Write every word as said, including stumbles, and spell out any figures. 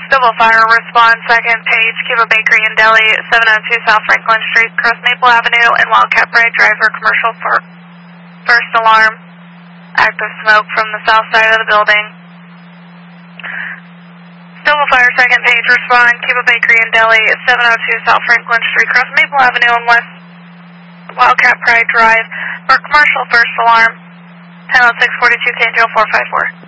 Double fire response, second page, Cuba Bakery and Deli, seven oh two South Franklin Street, Cross Maple Avenue, and Wildcat Pride Drive for commercial for first alarm. Active smoke from the south side of the building. Double fire, second page, respond, Cuba Bakery and Deli, seven oh two South Franklin Street, Cross Maple Avenue, and West Wildcat Pride Drive for commercial first alarm. ten oh six forty-two K J four five four.